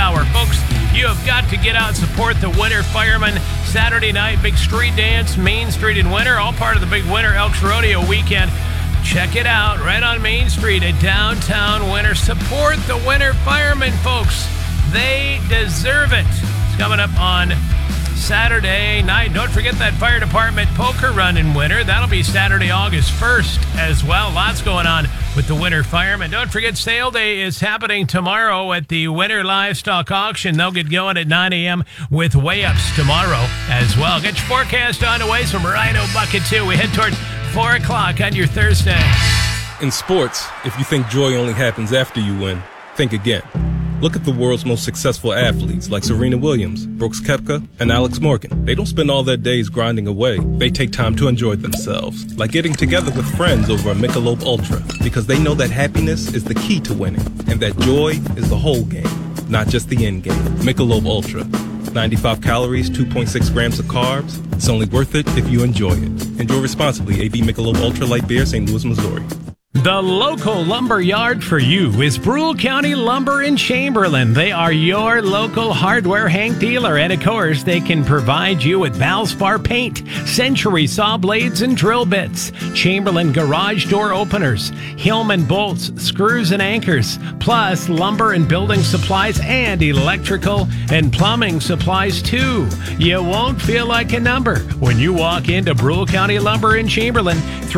hour. Folks, you have got to get out and support the Winter Firemen. Saturday night, big street dance, Main Street in Winter, all part of the big Winter Elks Rodeo weekend. Check it out right on Main Street at downtown Winter. Support the Winter Firemen, folks. They deserve it. It's coming up on Saturday night. Don't forget that fire department poker run in Winter. That'll be Saturday, August 1st as well. Lots going on with the Winter Firemen. Don't forget sale day is happening tomorrow at the Winter Livestock Auction. They'll get going at 9 a.m. with weigh-ups tomorrow as well. Get your forecast on the way from Rhino Bucket 2. We head toward 4 o'clock on your Thursday. In sports, if you think joy only happens after you win, think again. Look at the world's most successful athletes like Serena Williams, Brooks Koepka, and Alex Morgan. They don't spend all their days grinding away. They take time to enjoy themselves, like getting together with friends over a Michelob Ultra, because they know that happiness is the key to winning, and that joy is the whole game, not just the end game. Michelob Ultra. 95 calories, 2.6 grams of carbs. It's only worth it if you enjoy it. Enjoy responsibly. AB Michelob Ultra Light Beer, St. Louis, Missouri. The local lumber yard for you is Brule County Lumber in Chamberlain. They are your local hardware Hank dealer, and of course, they can provide you with Valspar paint, Century saw blades and drill bits, Chamberlain garage door openers, Hillman bolts, screws and anchors, plus lumber and building supplies and electrical and plumbing supplies too. You won't feel like a number when you walk into Brule County Lumber in Chamberlain,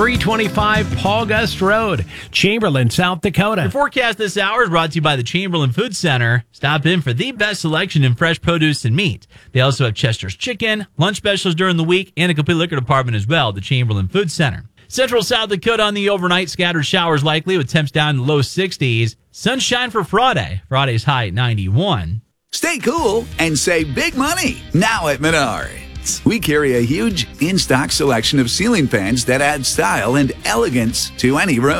325 Paul Gust Road, Chamberlain, South Dakota. Your forecast this hour is brought to you by the Chamberlain Food Center. Stop in for the best selection in fresh produce and meat. They also have Chester's Chicken, lunch specials during the week, and a complete liquor department as well, the Chamberlain Food Center. Central South Dakota on the overnight, scattered showers likely with temps down in the low 60s. Sunshine for Friday. Friday's high at 91. Stay cool and save big money now at Menards. We carry a huge in-stock selection of ceiling fans that add style and elegance to any room.